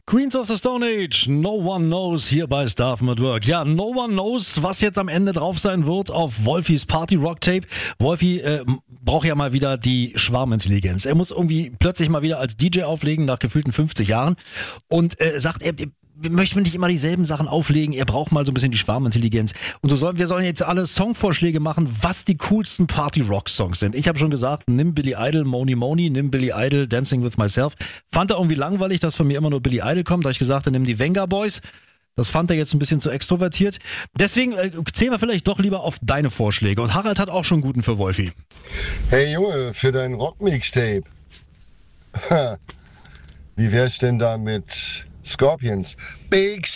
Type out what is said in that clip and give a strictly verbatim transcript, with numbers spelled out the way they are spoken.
Queens of the Stone Age, No One Knows hier bei Staffen at Work. Ja, No One Knows, was jetzt am Ende drauf sein wird auf Wolfis Party Rock Tape. Wolfi äh, braucht ja mal wieder die Schwarmintelligenz. Er muss irgendwie plötzlich mal wieder als D J auflegen nach gefühlten fünfzig Jahren und äh, sagt, er, er möchte nicht immer dieselben Sachen auflegen, er braucht mal so ein bisschen die Schwarmintelligenz. Und so sollen, wir sollen jetzt alle Songvorschläge machen, was die coolsten Party-Rock-Songs sind. Ich habe schon gesagt, nimm Billy Idol, Moni Moni, nimm Billy Idol, Dancing with Myself. Fand er irgendwie langweilig, dass von mir immer nur Billy Idol kommt. Da habe ich gesagt, dann nimm die Venga Boys. Das fand er jetzt ein bisschen zu extrovertiert. Deswegen äh, zählen wir vielleicht doch lieber auf deine Vorschläge. Und Harald hat auch schon guten für Wolfi. Hey Junge, für dein Rock-Mixtape. Wie wär's denn da mit Scorpions? Big